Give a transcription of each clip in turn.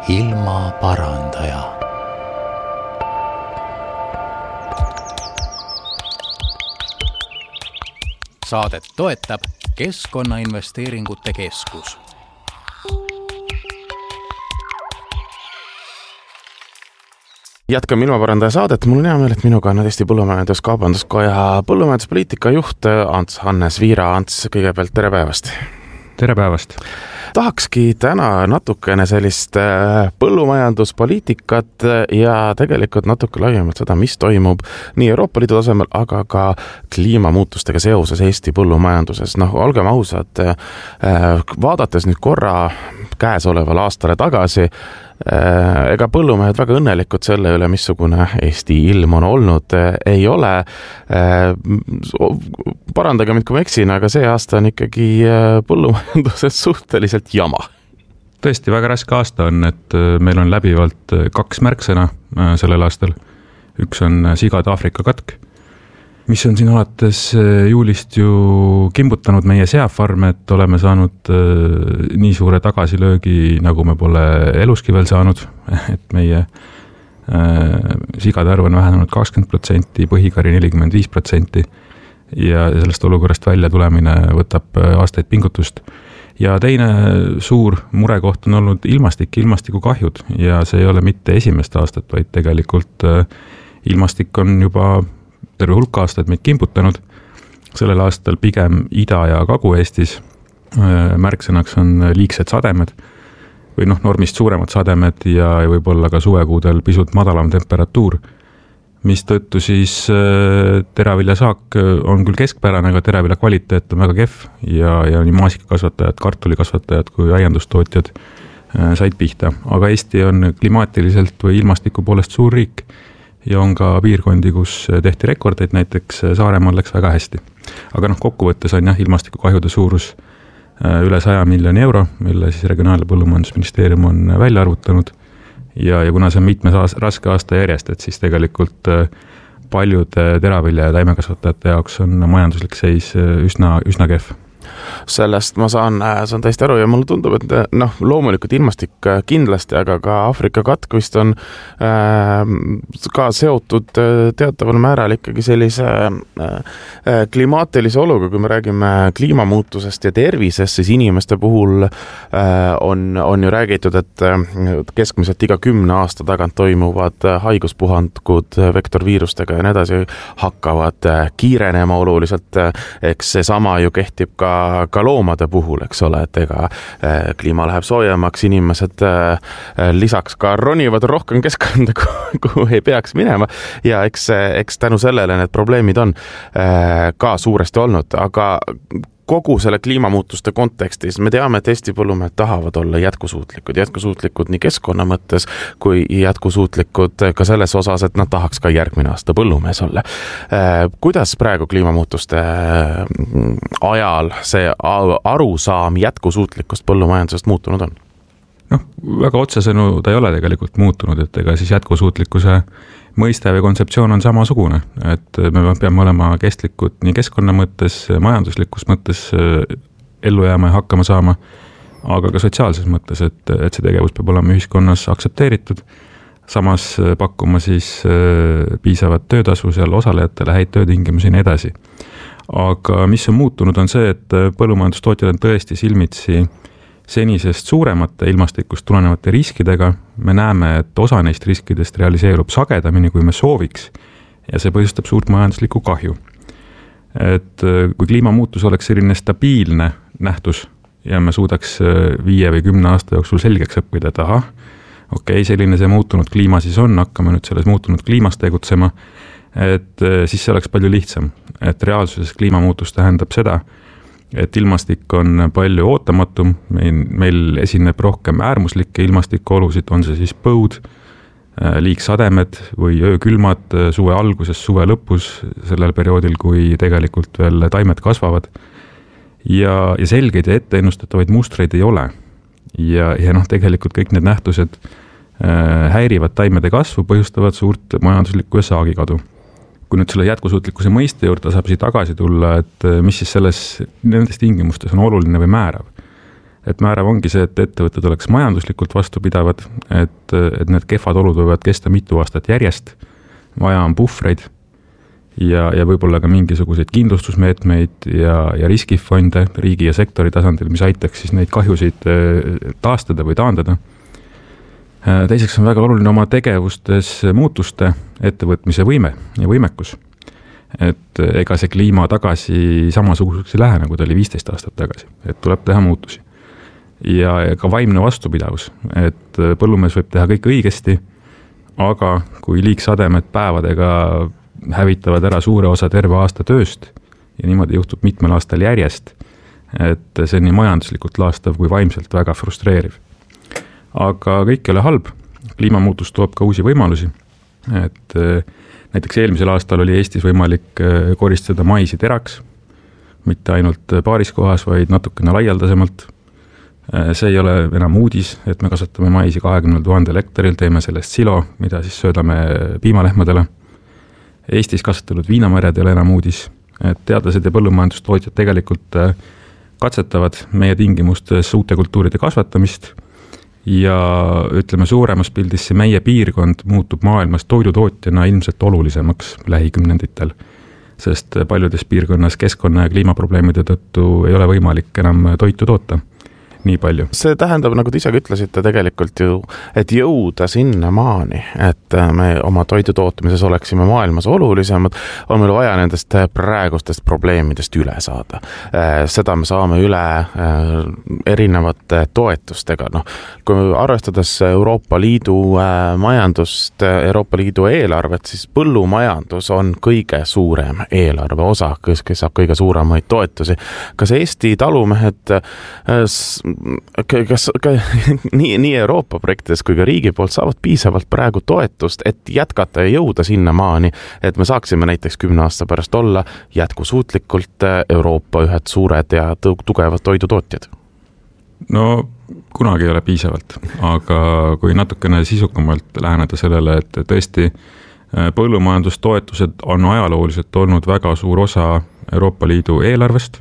ilmaparandaja. Saadet toetab Keskkonnainvesteeringute Keskus. Jätkame ilmaparandaja saadet. Mul on hea meel, et minuga on Eesti Põllumajandus-Kaubanduskoja põllumajanduspoliitika juht Ants-Hannes Viira. Ants, kõigepealt tere päevast! Tere päevast! Tahakski täna natukene sellist põllumajanduspoliitikat ja tegelikult natuke laiemalt seda, mis toimub nii Euroopa Liidu tasemel, aga ka kliimamuutustega seoses Eesti põllumajanduses. Olgem ausad, vaadates nüüd korra käesoleval aastale tagasi, ega põllumehed väga õnnelikud selle üle, missugune Eesti ilm on olnud, ei ole. Parandage mind, kui ma eksin, aga see aasta on ikkagi põllumajanduses suhteliselt jama. Tõesti, väga raske aasta on, et meil on läbivalt 2 märksõna sellel aastal. Üks on sigade Aafrika katk, mis on siin alates juulist ju kimbutanud meie seafarme, et oleme saanud nii suure tagasilöögi, nagu me pole eluski veel saanud, et meie sigade arv on vähenenud 20%, põhikari 45% ja sellest olukorrast välja tulemine võtab aastaid pingutust. Ja teine suur murekoht on olnud ilmastikukahjud ja see ei ole mitte esimest aastat, vaid tegelikult ilmastik on juba terve hulk aastaid meid kimbutanud. Sellel aastal pigem Ida- ja Kagu-Eestis märksõnaks on liigsed sademed või normist suuremad sademed ja võib-olla ka suvekuudel pisut madalam temperatuur, mis tõttu siis teraviljasaak on küll keskpärane, aga teravilja kvaliteet on väga kehv ja nii maasikakasvatajad, kartulikasvatajad kui aiandustootjad said pihta. Aga Eesti on klimaatiliselt või ilmastiku poolest suur riik ja on ka piirkondi, kus tehti rekordeid, näiteks Saaremaal läks väga hästi. Aga kokkuvõttes on ilmastikukahjude suurus üle 100 miljoni euro, mille siis Regionaal- ja Põllumajandusministeerium on välja arvutanud. Ja kuna see on mitmes raske aasta järjest, et siis tegelikult paljude teravilja ja taimekasvatajate jaoks on majanduslik seis üsna kehv. Sellest ma saan täiesti aru ja mulle tundub, et loomulikult ilmastik kindlasti, aga ka Aafrika katk vist on ka seotud teataval määral ikkagi sellise klimaatilise oluga, kui me räägime kliimamuutusest ja tervisest, siis inimeste puhul on ju räägitud, et keskmiselt iga 10 aasta tagant toimuvad haiguspuhangud vektorviirustega ja nii edasi hakkavad kiirenema oluliselt. Eks see sama ju kehtib ka loomade puhul, eks ole, et ega kliima läheb soojemaks, inimesed lisaks ka ronivad rohkem keskkonda, kuhu ei peaks minema ja eks tänu sellele need probleemid on ka suuresti olnud, aga kogu selle kliimamuutuste kontekstis me teame, et Eesti põllumehed tahavad olla jätkusuutlikud nii keskkonna mõttes kui jätkusuutlikud ka selles osas, et nad tahaks ka järgmine aasta põllumees olla. Kuidas praegu kliimamuutuste ajal see arusaam jätkusuutlikust põllumajandusest muutunud on? Väga otsesõnu ta ei ole tegelikult muutunud, et ega siis jätkusuutlikkuse mõiste või kontseptsioon on samasugune, et me peame olema kestlikud nii keskkonna mõttes, majanduslikus mõttes ellu jääma ja hakkama saama, aga ka sotsiaalses mõttes, et see tegevus peab olema ühiskonnas aktsepteeritud, samas pakkuma siis piisavat töötasu seal osalejatele, häid töötingimusi ja nii edasi. Aga mis on muutunud on see, et põllumajandustootjad on tõesti silmitsi senisest suuremate ilmastikust tulenevate riskidega. Me näeme, et osa neist riskidest realiseerub sagedamini, kui me sooviks ja see põhjustab suurt majanduslikku kahju. Et kui kliimamuutus oleks selline stabiilne nähtus ja me suudaks 5 või 10 aasta jooksul selgeks õppida, et selline see muutunud kliima siis on, hakkame nüüd selles muutunud kliimas tegutsema, et siis see oleks palju lihtsam. Et reaalsuses kliimamuutus tähendab seda, et ilmastik on palju ootamatum, meil esineb rohkem äärmuslikke ilmastikuolusid, on see siis põud, liigsademed või öökülmad suve alguses, suve lõpus, sellel perioodil, kui tegelikult veel taimed kasvavad. Ja selgeid ja etteennustatavaid mustreid ei ole. Ja tegelikult kõik need nähtused häirivad taimede kasvu, põhjustavad suurt majanduslikku ja saagikadu. Kui nüüd selle jätkusuutlikkuse mõiste juurde saab tagasi tulla, et mis siis nendes tingimustes on oluline või määrav. et määrav ongi see, et ettevõtted oleks majanduslikult vastupidavad, et need kehvad olud võivad kesta mitu aastat järjest, vaja on puhvreid ja võib-olla ka mingisuguseid kindlustusmeetmeid ja riskifonde riigi ja sektori tasandil, mis aitaks siis neid kahjusid taastada või taandada. Teiseks on väga oluline oma tegevustes muutuste ettevõtmise võime ja võimekus. Et ega see kliima tagasi samasuguseks ei lähe, nagu ta oli 15 aastat tagasi, et tuleb teha muutusi. Ja ka vaimne vastupidavus, et põllumees võib teha kõik õigesti, aga kui liigsademed päevadega hävitavad ära suure osa terve aasta tööst ja niimoodi juhtub mitmel aastal järjest, et see on nii majanduslikult laastav kui vaimselt väga frustreeriv. Aga kõik ei ole halb, kliimamuutus toob ka uusi võimalusi, et näiteks eelmisel aastal oli Eestis võimalik koristada maisi teraks, mitte ainult paaris kohas, vaid natukene laialdasemalt. See ei ole enam uudis, et me kasvatame maisi 20 000 hektaril, teeme sellest silo, mida siis söödame piimalehmadele. Eestis kasvatatud viinamarjad ei ole enam uudis, et teadlased ja põllumajandustootjad tegelikult katsetavad meie tingimustes uute kultuuride kasvatamist ja ütleme suuremas pildis see meie piirkond muutub maailmas toidutootjana ilmselt olulisemaks lähikümnenditel, sest paljudes piirkonnas keskkonna ja kliimaprobleemide tõttu ei ole võimalik enam toitu toota nii palju. See tähendab, nagu te ise ütlesite tegelikult ju, et jõuda sinna maani, et me oma toidu tootmises oleksime maailmas olulisemad, on meil vaja nendest praegustest probleemidest üle saada. Seda me saame üle erinevate toetustega. Kui arvestades Euroopa Liidu majandust, Euroopa Liidu eelarvet, siis põllumajandus on kõige suurem eelarve osa, kes saab kõige suuremaid toetusi. Kas Eesti talumehed kas nii Euroopa projektides kui ka riigi poolt saavad piisavalt praegu toetust, et jätkata ja jõuda sinna maani, et me saaksime näiteks 10 aasta pärast olla jätkusuutlikult Euroopa ühed suured ja tugevad toidutootjad? No kunagi ei ole piisavalt, aga kui natukene sisukamalt läheneda sellele, et tõesti põllumajandustoetused on ajalooliselt olnud väga suur osa Euroopa Liidu eelarvest,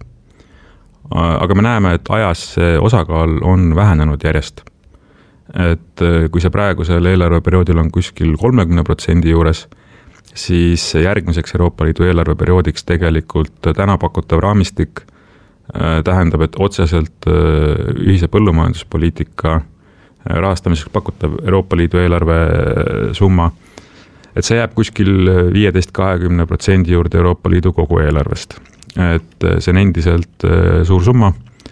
aga me näeme, et ajas see osakaal on vähenenud järjest. Et kui see praegusel eelarveperioodil on kuskil 30% juures, siis järgmiseks Euroopa Liidu eelarveperioodiks tegelikult täna pakutav raamistik tähendab, et otseselt ühise põllumajanduspoliitika rahastamiseks pakutav Euroopa Liidu eelarve summa, et see jääb kuskil 15-20% juurde Euroopa Liidu kogu eelarvest. Et see on endiselt suur summa,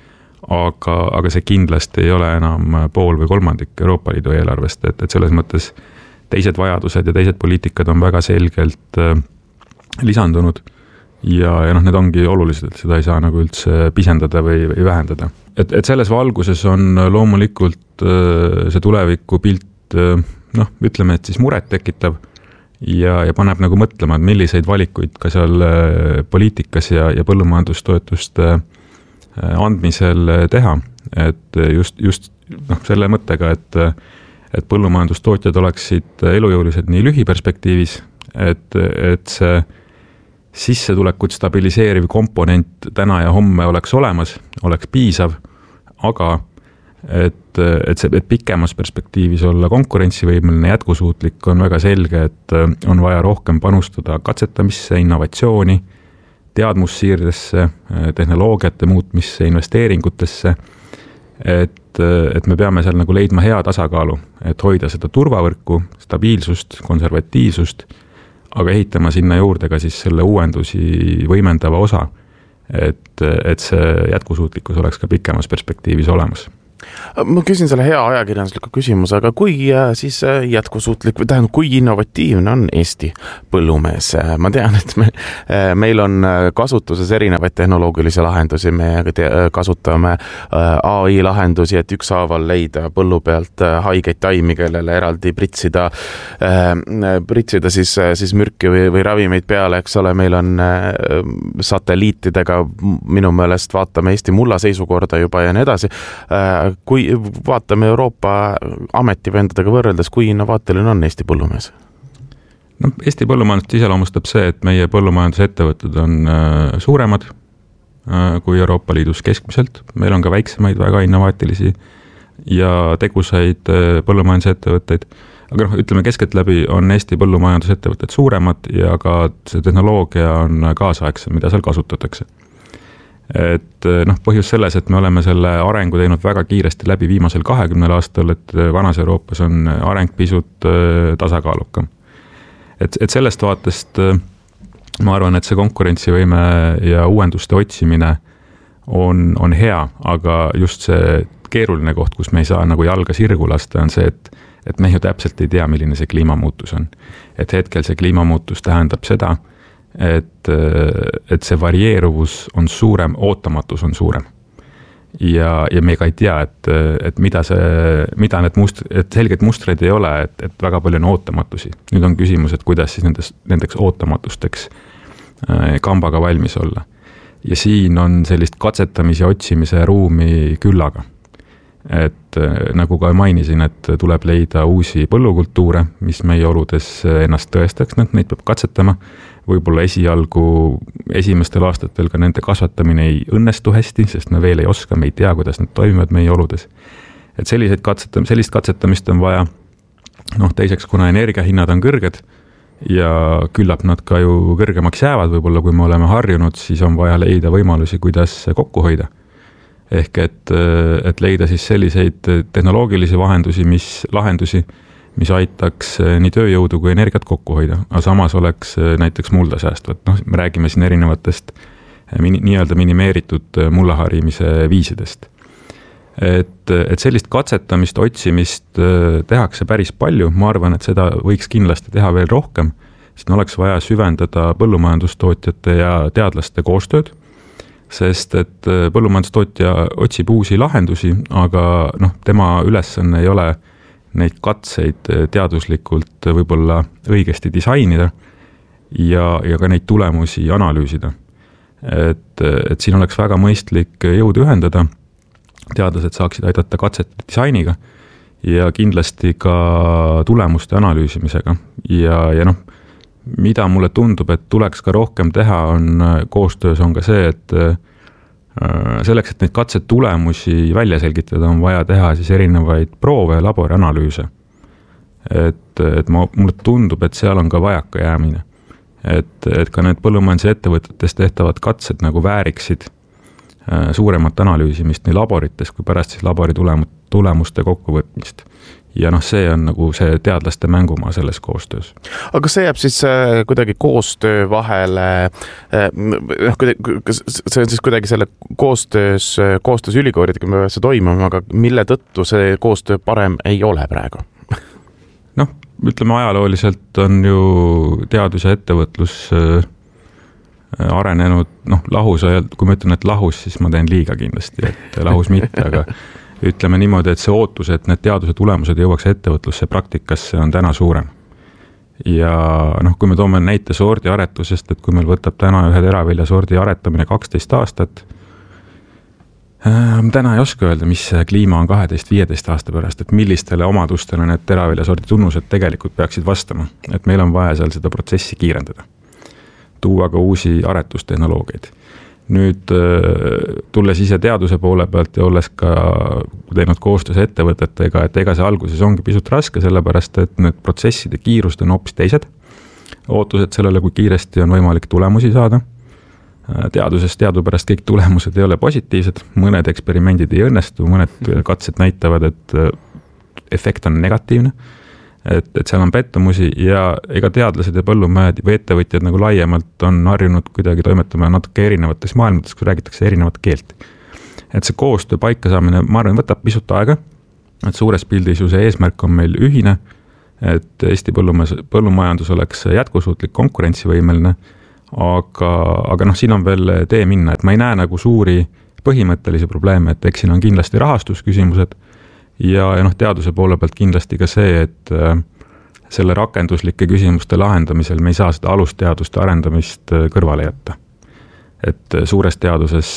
aga see kindlasti ei ole enam pool või kolmandik Euroopa Liidu eelarvest, et selles mõttes teised vajadused ja teised poliitikad on väga selgelt lisandunud ja need ongi olulised, et seda ei saa nagu üldse pisendada või vähendada. Et selles valguses on loomulikult see tulevikupilt, ütleme, et siis muret tekitav ja paneb nagu mõtlema, et milliseid valikuid ka seal poliitikas ja põllumajandustoetuste andmisel teha. Et just selle mõttega, et põllumajandustootjad oleksid elujõulised nii lühiperspektiivis, et see sissetulekut stabiliseeriv komponent täna ja homme oleks olemas, oleks piisav, aga et pikemas perspektiivis olla konkurentsivõimeline jätkusuutlik on väga selge, et on vaja rohkem panustada katsetamisse, innovatsiooni, teadmussiirdesse, tehnoloogiate muutmisse, investeeringutesse, et me peame seal nagu leidma hea tasakaalu, et hoida seda turvavõrku, stabiilsust, konservatiivsust, aga ehitama sinna juurde ka siis selle uuendusi võimendava osa, et see jätkusuutlikkus oleks ka pikemas perspektiivis olemas. Ma küsin selle hea ajakirjandusliku küsimuse, aga kui siis jätkusuutlik või tähendab, kui innovatiivne on Eesti põllumees? Ma tean, et meil on kasutuses erinevaid tehnoloogilisi lahendusi, me kasutame AI lahendusi, et ükshaaval leida põllu pealt haigeid taimi, kellele eraldi pritsida siis mürki või ravimeid peale, eks ole, meil on satelliitidega minu meelest vaatame Eesti mulla seisukorda juba ja nii edasi. Kui vaatame Euroopa ametivendadega võrreldes, kui innovaatiline on Eesti põllumees? Eesti põllumajandust iseloomustab see, et meie põllumajandusettevõtted on suuremad, kui Euroopa Liidus keskmiselt, meil on ka väiksemaid väga innovaatilisi ja tegusaid põllumajandusettevõtteid, aga noh, ütleme keskeltläbi on Eesti põllumajandusettevõtted suuremad ja ka see tehnoloogia on kaasaegsem, mida seal kasutatakse. Et noh, põhjus selles, et me oleme selle arengu teinud väga kiiresti läbi viimasel 20 aastal, et vanas Euroopas on areng pisut tasakaalukam. Et sellest vaatest ma arvan, et see konkurentsivõime ja uuenduste otsimine on hea, aga just see keeruline koht, kus me ei saa nagu jalga sirgu lasta, on see, et me ju täpselt ei tea, milline see kliimamuutus on. Et hetkel see kliimamuutus tähendab seda, et see varieeruvus on suurem, ootamatus on suurem. Ja me ka ei tea, et mida need et selged mustreid ei ole, et väga palju on ootamatusi. Nüüd on küsimus, et kuidas siis nendeks ootamatusteks kambaga valmis olla. Ja siin on sellist katsetamise ja otsimise ruumi küllaga. Et nagu ka mainisin, et tuleb leida uusi põllukultuure, mis meie oludes ennast tõestaks, neid peab katsetama. Võib-olla esialgu esimestel aastatel ka nende kasvatamine ei õnnestu hästi, sest me veel ei oska, me ei tea, kuidas need toimivad meie oludes. Et sellist katsetamist on vaja, teiseks, kuna energiahinnad on kõrged ja küllap nad ka ju kõrgemaks jäävad, võib-olla kui me oleme harjunud, siis on vaja leida võimalusi, kuidas kokku hoida. Ehk et leida siis selliseid tehnoloogilisi lahendusi, mis aitaks nii tööjõudu kui energiat kokku hoida, aga samas oleks näiteks mulda säästvat. Me räägime siin erinevatest nii-öelda minimeeritud mullaharimise viisidest. Et sellist katsetamist, otsimist tehakse päris palju, ma arvan, et seda võiks kindlasti teha veel rohkem, sest oleks vaja süvendada põllumajandustootjate ja teadlaste koostööd, sest et põllumajandustootja otsib uusi lahendusi, aga tema ülesanne ei ole neid katseid teaduslikult võib-olla õigesti disainida ja ka neid tulemusi analüüsida. Et siin oleks väga mõistlik jõudu ühendada, teadlased saaksid aidata katsete disainiga ja kindlasti ka tulemuste analüüsimisega. Ja mida mulle tundub, et tuleks ka rohkem teha, on koostöös on ka see, et selleks, et neid katset tulemusi välja selgitada, on vaja teha siis erinevaid proove ja laborianalüüse. Et mulle tundub, et seal on ka vajaka jäämine. Et ka need põllumajanduse ettevõtetes tehtavad katsed nagu vääriksid suuremat analüüsimist nii laborites kui pärast siis labori tulemuste kokkuvõtmist. Ja see on nagu see teadlaste mängumaa selles koostöös. Aga see jääb siis kuidagi koostöö vahele, see on siis kuidagi selle koostöös ülikoolidega me see toimuma, aga mille tõttu see koostöö parem ei ole praegu? Ütleme ajalooliselt on ju teadus ja ettevõtlus arenenud, lahus, kui ma ütlen, et lahus, siis ma teen liiga kindlasti, et lahus mitte, aga ütleme niimoodi, et see ootus, et need teaduse tulemused jõuaks ettevõtlusse praktikasse on täna suurem. Ja kui me toome näite sordiaretusest, et kui meil võtab täna ühe teravilja sordi aretamine 12 aastat, täna ei oska öelda, mis kliima on 12-15 aasta pärast, et millistele omadustele need teravilja sordi tunnused tegelikult peaksid vastama. Et meil on vaja seal seda protsessi kiirendada. Tuua ka uusi aretustehnoloogiaid. Nüüd tulles ise teaduse poole pealt ja olles ka teinud koostöös ettevõtetega, et ega see alguses ongi pisut raske, sellepärast et need protsesside kiirused on hoopis teised. Ootused sellele, kui kiiresti on võimalik tulemusi saada. Teaduses teadupärast kõik tulemused ei ole positiivsed, mõned eksperimendid ei õnnestu, mõned katsed näitavad, et efekt on negatiivne. Et seal on pettumusi ja ega teadlased ja põllumehed või ettevõtjad nagu laiemalt on harjunud kuidagi toimetama natuke erinevates maailmades, kus räägitakse erinevat keelt. Et see koostöö paika saamine, ma arvan, võtab pisut aega, et suures pildis ju see eesmärk on meil ühine, et Eesti põllumajandus oleks jätkusuutlik, konkurentsivõimeline, aga siin on veel tee minna, et ma ei näe nagu suuri põhimõttelisi probleeme, et eks siin on kindlasti rahastusküsimused, ja teaduse poole pealt kindlasti ka see, et selle rakenduslike küsimuste lahendamisel me ei saa seda alusteaduste arendamist kõrvale jätta. Et suures teaduses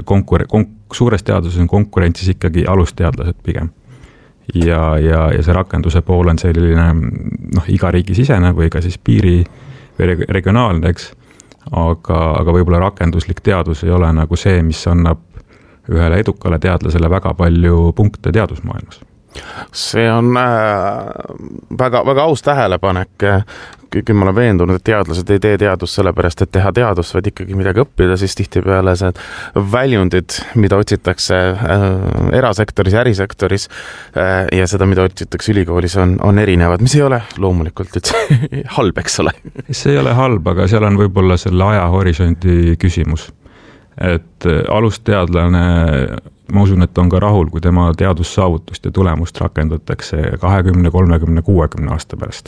on konkurentsis ikkagi alusteadlased pigem. Ja see rakenduse pool on selline iga riigi sisene või ka siis piiri või regionaalne, eks. aga võib-olla rakenduslik teadus ei ole nagu see, mis annab ühele edukale teadlasele väga palju punkte teadusmaailmas. See on väga, väga aus tähelepanek. Kui ma olen veendunud, et teadlased ei tee teadust sellepärast, et teha teadust, vaid ikkagi midagi õppida, siis tihtipeale see väljundid, mida otsitakse erasektoris, ärisektoris ja seda, mida otsitakse ülikoolis, on erinevad, mis ei ole loomulikult üldse halb, eks ole. See ei ole halb, aga seal on võib-olla selle ajahorisonti küsimus. Et alusteadlane, ma usun, et on ka rahul, kui tema teadussaavutust ja tulemust rakendatakse 20, 30, 60 aasta pärast.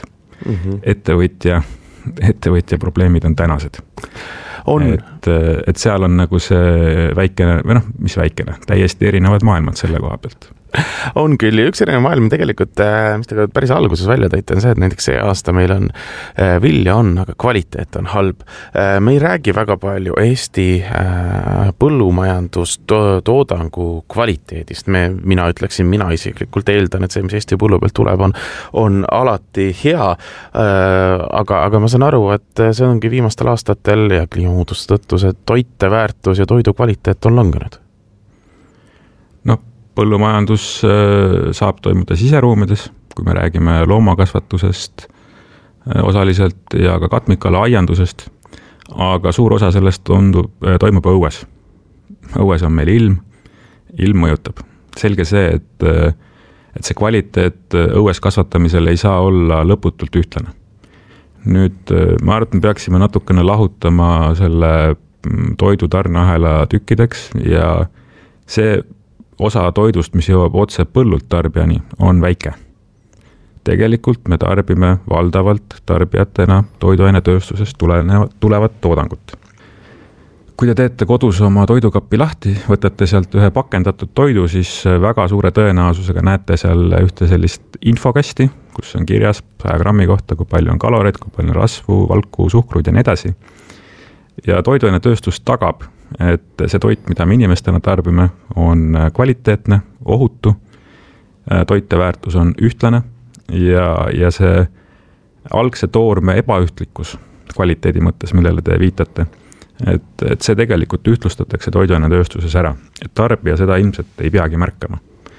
Ettevõtja probleemid on tänased. Et seal on nagu see väikene, või mis väikene, täiesti erinevad maailmad selle koha pealt. On küll ja üks erinev maailm tegelikult, mis te päris alguses välja tõite, on see, et näiteks see aasta meil on vilja on, aga kvaliteet on halb. Me ei räägi väga palju Eesti põllumajandustoodangu kvaliteedist. Mina isiklikult eeldan, et see, mis Eesti põllu pealt tuleb, on alati hea, aga ma saan aru, et see ongi viimastel aastatel ja kliimamuutuste tõttu see toite väärtus ja toidu kvaliteet on langenud. Põllumajandus saab toimuda siseruumides, kui me räägime loomakasvatusest osaliselt ja ka katmikala aiandusest, aga suur osa sellest toimub õues. Õues on meil ilm mõjutab. Selge see, et see kvaliteet õues kasvatamisel ei saa olla lõputult ühtlane. Nüüd ma arvan, et me peaksime natukene lahutama selle toidu tarneahela tükkideks ja see osa toidust, mis jõuab otse põllult tarbijani, on väike. Tegelikult me tarbime valdavalt tarbijatena toiduainetööstusest tulevat toodangut. Kui te teete kodus oma toidukappi lahti, võtate sealt ühe pakendatud toidu, siis väga suure tõenäosusega näete seal ühte sellist infokasti, kus on kirjas 100 grammi kohta, kui palju on kaloreid, kui palju on rasvu, valku, suhkrud ja nii edasi. Ja toiduainetööstus tagab, et see toit, mida me inimestena tarbime, on kvaliteetne, ohutu, toiteväärtus on ühtlane ja see algse toorme ebaühtlikkus kvaliteedi mõttes, millele te viitate, et see tegelikult ühtlustatakse toiduainetööstuses ära, et tarbija seda ilmselt ei peagi märkama.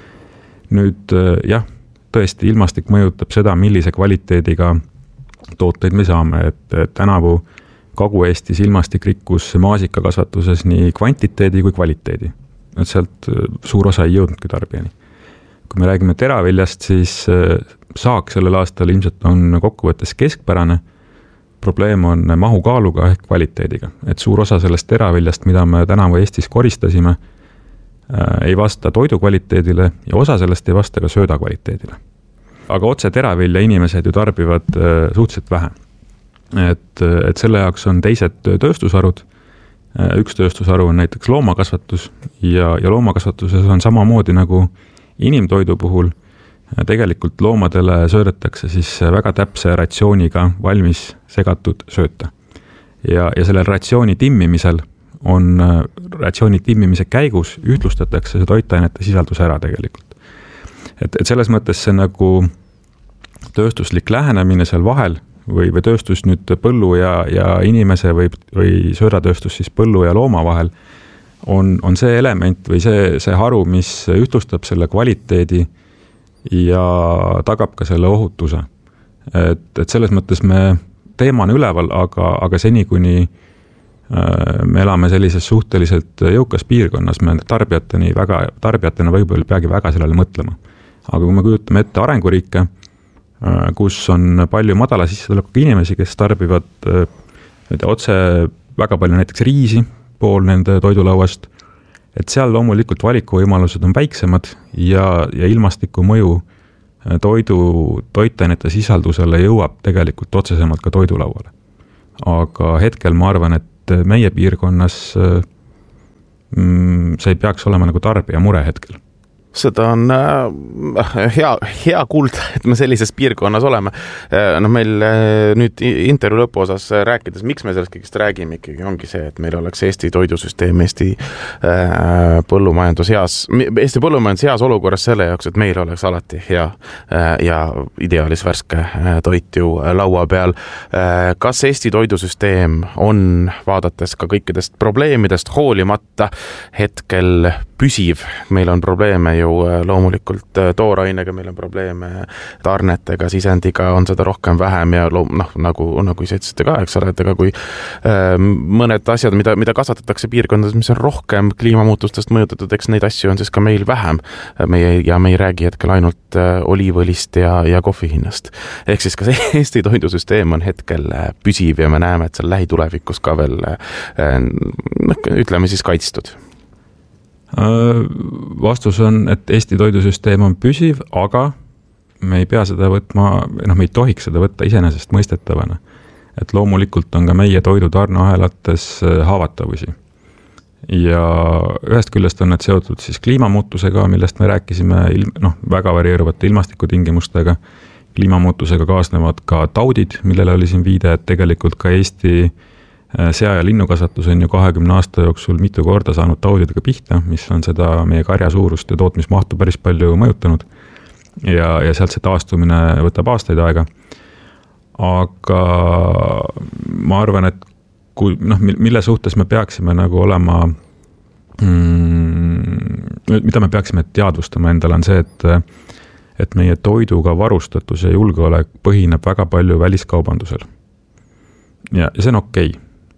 Nüüd jah, tõesti ilmastik mõjutab seda, millise kvaliteediga tooteid me saame, et tänavu Kagu-Eestis ilmastik rikkus maasikakasvatuses nii kvantiteedi kui kvaliteedi. Et sealt suur osa ei jõudnudki tarbijani. Kui me räägime teraviljast, siis saak sellel aastal ilmselt on kokkuvõttes keskpärane. Probleem on mahukaaluga ehk kvaliteediga. Et suur osa sellest teraviljast, mida me tänavu Eestis koristasime, ei vasta toidu kvaliteedile ja osa sellest ei vasta ka sööda kvaliteedile. Aga otse teravilja inimesed ju tarbivad suhteliselt vähe. Et selle jaoks on teised tööstusharud. Üks tööstusharu on näiteks loomakasvatus ja loomakasvatuses on samamoodi nagu inimtoidu puhul. Tegelikult loomadele söödetakse siis väga täpse ratsiooniga valmis segatud sööta. Ja selle ratsiooni timmimisel on ratsiooni timmimise käigus ühtlustatakse see toitainete sisaldus ära tegelikult. Et selles mõttes see nagu tööstuslik lähenemine seal vahel või tööstus nüüd põllu ja inimese või söödatööstus siis põllu ja looma vahel on see element või see haru, mis ühtlustab selle kvaliteedi ja tagab ka selle ohutuse. Et selles mõttes teema on üleval, aga seni kuni me elame sellises suhteliselt jõukas piirkonnas, me tarbijatena võib-olla peagi väga sellele mõtlema. Aga kui me kujutame ette arenguriike, kus on palju madala sissetulekuga inimesi, kes tarbivad otse väga palju näiteks riisi pool nende toidulauast, et seal loomulikult valikuvõimalused on väiksemad ja ilmastiku mõju toitainete sisaldusele jõuab tegelikult otsesemalt ka toidulauale. Aga hetkel ma arvan, et meie piirkonnas see ei peaks olema nagu tarbija mure hetkel. seda on hea kuulda, et me sellises piirkonnas oleme. No meil nüüd intervjuu lõpuosas rääkides, miks me sellest kõigest räägime ikkagi, ongi see, et meil oleks Eesti toidusüsteem, Eesti põllumajandus heas olukorras selle jaoks, et meil oleks alati hea ja ideaalis värske toit ju laua peal. Kas Eesti toidusüsteem on, vaadates ka kõikidest probleemidest hoolimata, hetkel püsiv? Meil on probleeme ju loomulikult toorainega, meil on probleeme tarnetega, sisendiga, on seda rohkem vähem ja nagu sa ütlesite ka, eks ole, et ega kui mõned asjad, mida kasvatatakse piirkondades, mis on rohkem kliimamuutustest mõjutatud, eks neid asju on siis ka meil vähem. Me ei räägi hetkel ainult oliivõlist ja kohvi hinnast. Ehk siis ka see Eesti toidusüsteem on hetkel püsiv ja me näeme, et seal lähitulevikus ka veel ütleme siis kaitstud. Vastus on, et Eesti toidusüsteem on püsiv, aga me ei pea seda võtma, me ei tohiks seda võtta iseenesest mõistetavana. Et loomulikult on ka meie toidu tarneahelates haavatavusi. Ja ühest küljest on need seotud siis kliimamuutusega, millest me rääkisime väga varieeruvate ilmastikutingimustega. Kliimamuutusega kaasnevad ka taudid, millele oli siin viide, et tegelikult ka Eesti sea- ja linnukasvatus on ju 20 aasta jooksul mitu korda saanud taudidega pihta, mis on seda meie karja suurust ja tootmismahtu päris palju mõjutanud. Ja sealt see taastumine võtab aastaid aega. Aga ma arvan, et mille suhtes me peaksime nagu olema, mida me peaksime teadvustama endale, on see, et meie toiduga varustatus ja julgeolek põhineb väga palju väliskaubandusel. Ja see on okei.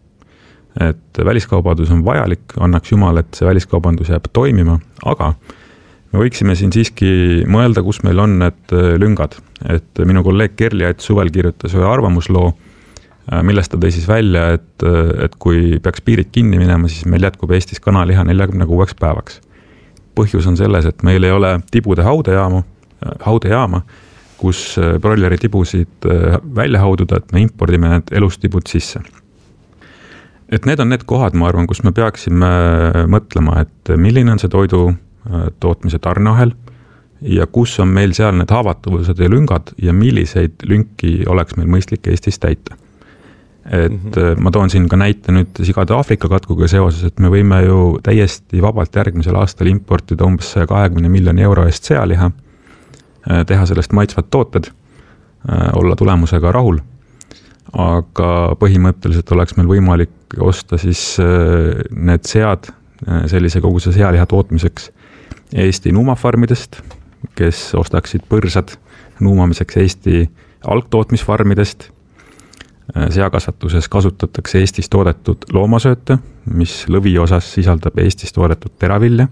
Et väliskaubandus on vajalik, annaks jumal, et see väliskaubandus jääb toimima, aga me võiksime siin siiski mõelda, kus meil on need lüngad. Et minu kolleeg Kerliait suvel kirjutas ühe arvamusloo, millest ta tõi siis välja, et kui peaks piirid kinni minema, siis meil jätkub Eestis kanaliha 46 päevaks. Põhjus on selles, et meil ei ole tibude haudejaama, kus broileri tibusid välja haududa, et me impordime need elustibud sisse. Et need on need kohad, ma arvan, kus me peaksime mõtlema, et milline on see toidu tootmise tarneahel ja kus on meil seal need haavatavused ja lüngad ja milliseid lünki oleks meil mõistlik Eestis täita. Et ma toon siin ka näite nüüd sigade Aafrika katkuga seoses, et me võime ju täiesti vabalt järgmisel aastal importida umbes 120 miljoni euro eest sealiha, teha sellest maitsvad tooted, olla tulemusega rahul. Aga põhimõtteliselt oleks meil võimalik osta siis need sead sellise koguse sealiha tootmiseks Eesti nuumafarmidest, kes ostaksid põrsad nuumamiseks Eesti algtootmisfarmidest. Seakasvatuses kasutatakse Eestis toodetud loomasööte, mis lõvi osas sisaldab Eestis toodetud teravilja.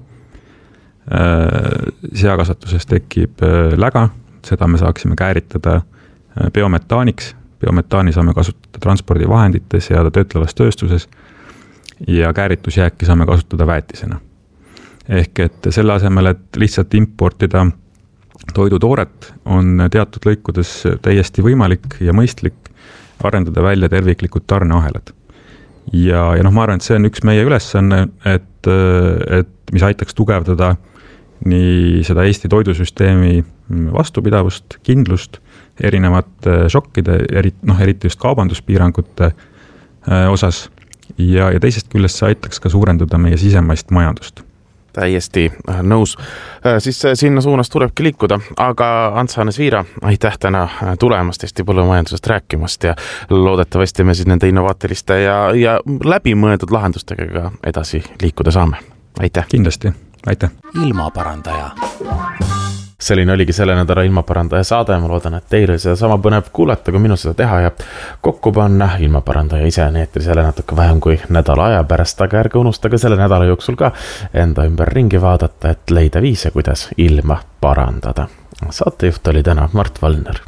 Seakasvatuses tekib läga, seda me saaksime kääritada biometaaniks. Biometaani saame kasutada transpordivahendites ja töötlevas tööstuses ja kääritusjääki saame kasutada väetisena. Ehk et selle asemel, et lihtsalt importida toidutooret, on teatud lõikudes täiesti võimalik ja mõistlik arendada välja terviklikud tarneahelad. Ja ma arvan, et see on üks meie ülesanne, et mis aitaks tugevdada nii seda Eesti toidusüsteemi vastupidavust, kindlust, erinevate šokkide, eriti just kaubanduspiirangute osas ja teisest küljest see aitaks ka suurendada meie sisemaist majandust. Täiesti nõus. Siis sinna suunas tulebki liikuda, aga Ants-Hannes Viira, aitäh täna tulemast Eesti põllumajandusest rääkimast ja loodetavasti me siis nende innovaatiliste ja läbimõeldud lahendustega ka edasi liikuda saame. Aitäh! Kindlasti, aitäh! Ilmaparandaja. Selline oligi selle nädala Ilmaparandaja saade. Ma loodan, et teile seda sama põnev kuulata, kui minu seda teha ja kokku panna. Ilmaparandaja ise on eetris jälle natuke vähem kui nädala aja pärast, aga ärge unustage selle nädala jooksul ka enda ümber ringi vaadata, et leida viise, kuidas ilma parandada. Saatejuht oli täna Mart Valner.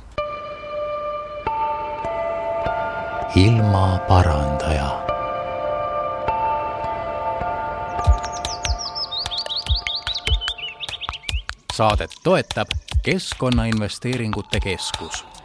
Ilmaparandaja. Saadet toetab Keskkonnainvesteeringute Keskus.